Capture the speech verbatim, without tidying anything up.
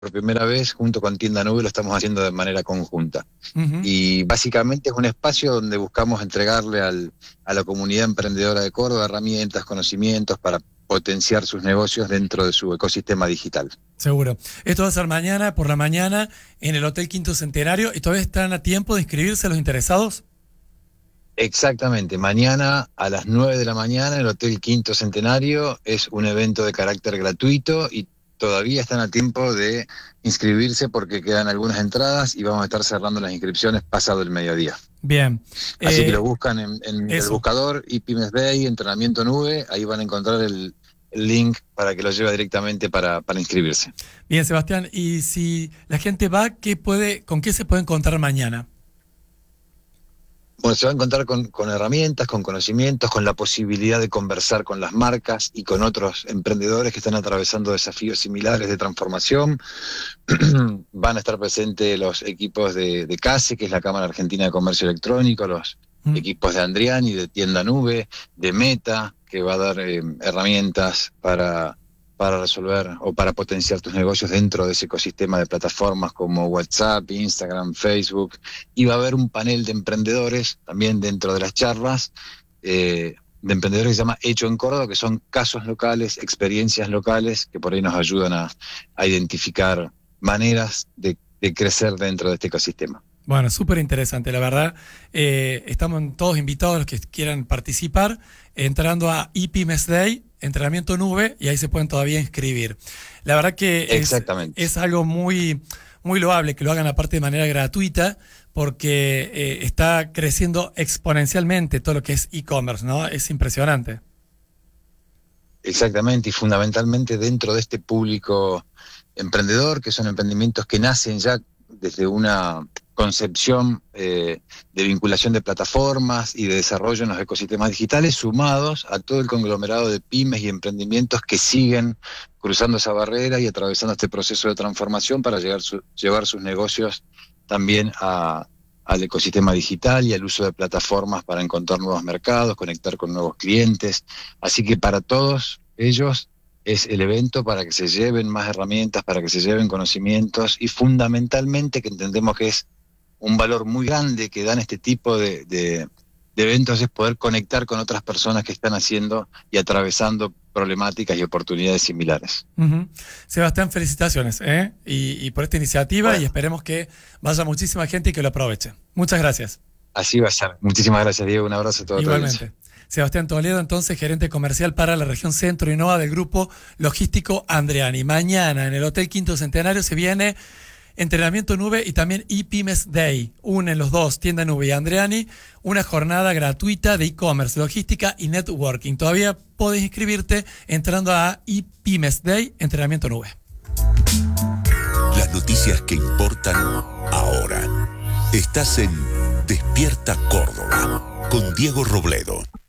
por primera vez, junto con Tienda Nube, lo estamos haciendo de manera conjunta. Uh-huh. Y básicamente es un espacio donde buscamos entregarle al, a la comunidad emprendedora de Córdoba herramientas, conocimientos para potenciar sus negocios dentro de su ecosistema digital. Seguro. Esto va a ser mañana por la mañana en el Hotel Quinto Centenario. ¿Y todavía están a tiempo de inscribirse los interesados? Exactamente, mañana a las nueve de la mañana el Hotel Quinto Centenario es un evento de carácter gratuito y todavía están a tiempo de inscribirse porque quedan algunas entradas y vamos a estar cerrando las inscripciones pasado el mediodía. Bien. Así eh, que lo buscan en, en el buscador IPymes Day, Entrenamiento Nube, ahí van a encontrar el, el link para que lo lleve directamente para, para inscribirse. Bien, Sebastián, y si la gente va, ¿qué puede, ¿con qué se puede encontrar mañana? Bueno, se va a encontrar con, con herramientas, con conocimientos, con la posibilidad de conversar con las marcas y con otros emprendedores que están atravesando desafíos similares de transformación. Van a estar presentes los equipos de, de CASE, que es la Cámara Argentina de Comercio Electrónico, los mm. equipos de Andriani, de Tienda Nube, de Meta, que va a dar eh, herramientas para... para resolver o para potenciar tus negocios dentro de ese ecosistema de plataformas como WhatsApp, Instagram, Facebook. Y va a haber un panel de emprendedores también dentro de las charlas, eh, de emprendedores que se llama Hecho en Córdoba, que son casos locales, experiencias locales, que por ahí nos ayudan a, a identificar maneras de, de crecer dentro de este ecosistema. Bueno, súper interesante, la verdad. Eh, estamos todos invitados los que quieran participar, entrando a IPymes Day, Entrenamiento Nube, y ahí se pueden todavía inscribir. La verdad que es, es algo muy, muy loable que lo hagan aparte de manera gratuita, porque eh, está creciendo exponencialmente todo lo que es e-commerce, ¿no? Es impresionante. Exactamente, y fundamentalmente dentro de este público emprendedor, que son emprendimientos que nacen ya desde una concepción eh, de vinculación de plataformas y de desarrollo en los ecosistemas digitales, sumados a todo el conglomerado de pymes y emprendimientos que siguen cruzando esa barrera y atravesando este proceso de transformación para llegar su, llevar sus negocios también a, al ecosistema digital y al uso de plataformas para encontrar nuevos mercados, conectar con nuevos clientes. Así que para todos ellos es el evento para que se lleven más herramientas, para que se lleven conocimientos y fundamentalmente que entendemos que es un valor muy grande que dan este tipo de, de, de eventos es poder conectar con otras personas que están haciendo y atravesando problemáticas y oportunidades similares. Uh-huh. Sebastián, felicitaciones ¿eh? y, y por esta iniciativa bueno. Y esperemos que vaya muchísima gente y que lo aproveche. Muchas gracias. Así va a ser. Muchísimas gracias, Diego. Un abrazo a todos. Igualmente. Sebastián Toledo, entonces, gerente comercial para la región Centro y Nova del grupo logístico Andriani. Mañana en el Hotel Quinto Centenario se viene Entrenamiento Nube y también IPymes Day. Unen los dos, Tienda Nube y Andriani, una jornada gratuita de e-commerce, logística y networking. Todavía podés inscribirte entrando a IPymes Day, Entrenamiento Nube. Las noticias que importan ahora. Estás en Despierta Córdoba con Diego Robledo.